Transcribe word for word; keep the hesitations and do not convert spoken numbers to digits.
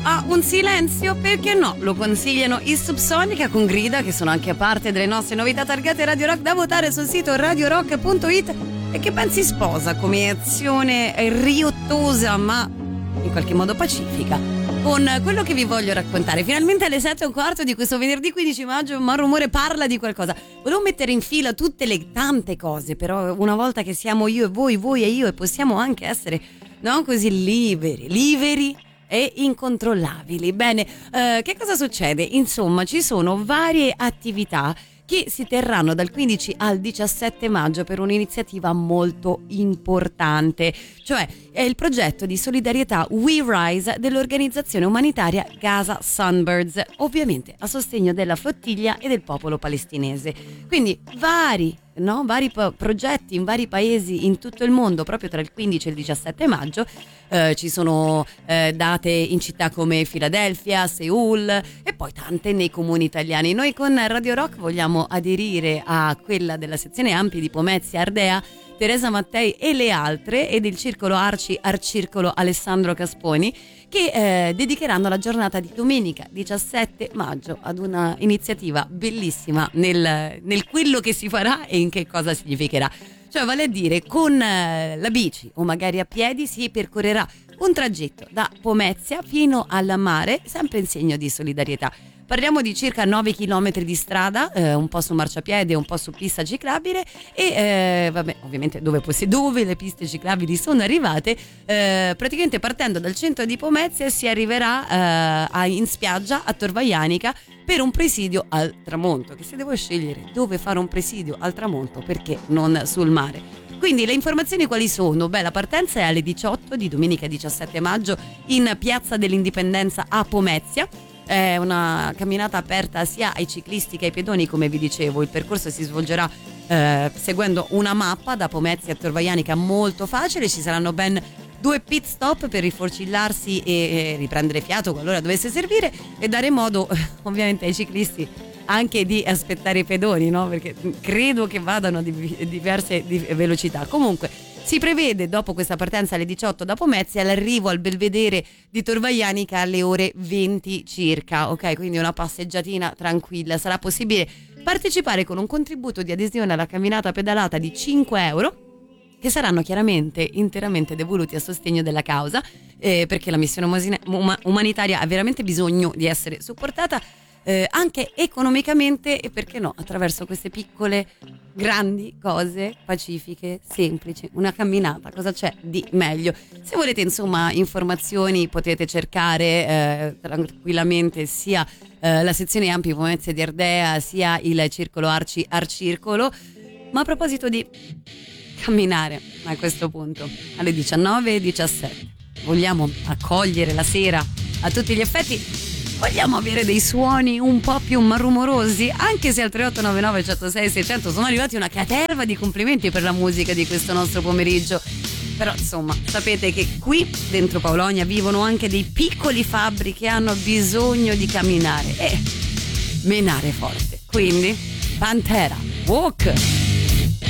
a un silenzio, perché no? Lo consigliano i Subsonica con Grida, che sono anche parte delle nostre novità targate Radio Rock da votare sul sito radio rock punto it, e che ben si sposa come azione riottosa ma in qualche modo pacifica con quello che vi voglio raccontare. Finalmente alle sette e un quarto di questo venerdì quindici maggio Ma Rumore parla di qualcosa. Volevo mettere in fila tutte le tante cose, però una volta che siamo io e voi, voi e io, e possiamo anche essere non così liberi, liberi e incontrollabili. Bene, eh, che cosa succede? Insomma, ci sono varie attività che si terranno dal quindici al diciassette maggio per un'iniziativa molto importante, cioè è il progetto di solidarietà We Rise dell'organizzazione umanitaria Gaza Sunbirds, ovviamente a sostegno della flottiglia e del popolo palestinese. Quindi vari No? vari po- progetti in vari paesi in tutto il mondo proprio tra il quindici e il diciassette maggio. Eh, ci sono eh, date in città come Filadelfia, Seul e poi tante nei comuni italiani. Noi con Radio Rock vogliamo aderire a quella della sezione Ampi di Pomezia, Ardea, Teresa Mattei e le altre, e del circolo Arci Arcircolo Alessandro Casponi, che eh, dedicheranno la giornata di domenica diciassette maggio ad una iniziativa bellissima nel, nel quello che si farà e in che cosa significherà. Cioè, vale a dire, con eh, la bici o magari a piedi si percorrerà un tragitto da Pomezia fino al mare, sempre in segno di solidarietà. Parliamo di circa nove chilometri di strada, eh, un po' su marciapiede, un po' su pista ciclabile e eh, vabbè, ovviamente dove, possi- dove le piste ciclabili sono arrivate, eh, praticamente partendo dal centro di Pomezia si arriverà eh, a, in spiaggia a Tor Vaianica per un presidio al tramonto, che se devo scegliere dove fare un presidio al tramonto, perché non sul mare? Quindi le informazioni quali sono? Beh, la partenza è alle diciotto di domenica diciassette maggio in Piazza dell'Indipendenza a Pomezia. È una camminata aperta sia ai ciclisti che ai pedoni, come vi dicevo. Il percorso si svolgerà eh, seguendo una mappa da Pomezia a Tor Vaianica molto facile. Ci saranno ben due pit stop per riforcillarsi e, e riprendere fiato qualora dovesse servire, e dare modo ovviamente ai ciclisti anche di aspettare i pedoni, no? Perché credo che vadano a div- diverse di velocità. Comunque si prevede, dopo questa partenza alle diciotto da Pomezia, l'arrivo al Belvedere di Tor Vaianica alle ore venti circa, ok? Quindi una passeggiatina tranquilla. Sarà possibile partecipare con un contributo di adesione alla camminata pedalata di cinque euro, che saranno chiaramente interamente devoluti a sostegno della causa, eh, perché la missione um- umanitaria ha veramente bisogno di essere supportata eh, anche economicamente, e perché no, attraverso queste piccole grandi cose pacifiche, semplici. Una camminata, cosa c'è di meglio? Se volete insomma informazioni potete cercare eh, tranquillamente sia eh, la sezione Ampi Pomezia di Ardea sia il circolo Arci Arcircolo. Ma a proposito di camminare, a questo punto alle diciannove e diciassette vogliamo accogliere la sera a tutti gli effetti. Vogliamo avere dei suoni un po' più rumorosi, anche se al tre otto nove nove uno zero sei sei zero zero sono arrivati una caterva di complimenti per la musica di questo nostro pomeriggio. Però insomma, sapete che qui dentro Paolonia vivono anche dei piccoli fabbri che hanno bisogno di camminare e menare forte. Quindi Pantera, Walk!